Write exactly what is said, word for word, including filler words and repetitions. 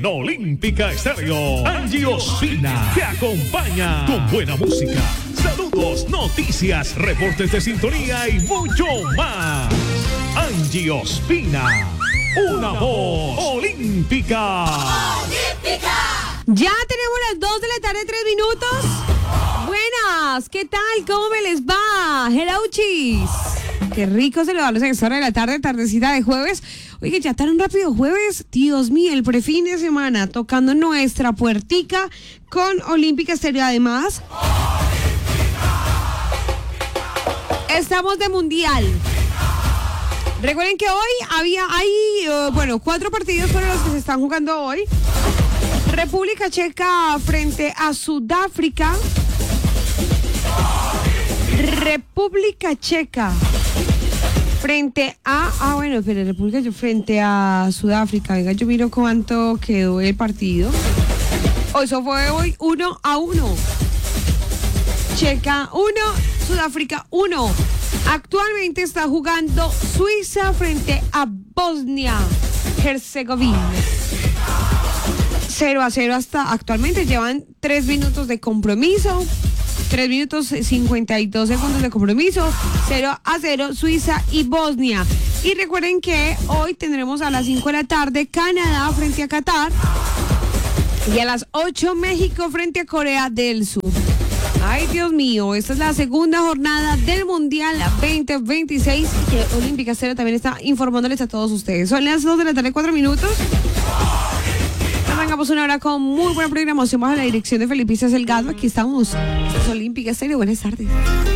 en Olímpica Estéreo. Angie Ospina te acompaña con buena música, saludos, noticias, reportes de sintonía y mucho más. Angie Ospina, una voz olímpica. Olímpica. Ya tenemos las dos de la tarde, tres minutos. Buenas, ¿qué tal? ¿Cómo me les va? Hello, chis. Qué rico saludarlos en esta hora de la tarde, tardecita de jueves. Oye, ya tan rápido jueves. Dios mío, el prefin de semana tocando nuestra puertica con Olímpica Estéreo. Además, estamos de mundial. Recuerden que hoy había, hay, uh, bueno, cuatro partidos para los que se están jugando hoy. República Checa frente a Sudáfrica. República Checa frente a... Ah, bueno, pero República Checa frente a Sudáfrica. Venga, yo miro cuánto quedó el partido. Oh, eso fue hoy uno a uno. Checa uno, Sudáfrica uno. Actualmente está jugando Suiza frente a Bosnia-Herzegovina. cero a cero hasta actualmente. Llevan tres minutos de compromiso. tres minutos cincuenta y dos segundos de compromiso. cero a cero Suiza y Bosnia. Y recuerden que hoy tendremos a las cinco de la tarde Canadá frente a Qatar. Y a las ocho México frente a Corea del Sur. Ay, Dios mío, esta es la segunda jornada del Mundial veinte veintiséis, que Olímpica Estéreo también está informándoles a todos ustedes. Son las dos de la tarde, cuatro minutos. Arrancamos una hora con muy buena programación bajo la dirección de Felipe Delgado. Aquí estamos. Esto es Olímpica Estéreo. Buenas tardes.